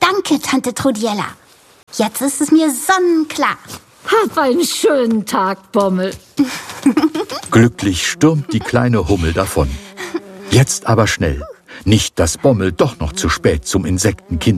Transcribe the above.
Danke, Tante Trudiella. Jetzt ist es mir sonnenklar. Hab einen schönen Tag, Bommel. Glücklich stürmt die kleine Hummel davon. Jetzt aber schnell. Nicht, dass Bommel doch noch zu spät zum Insektenkind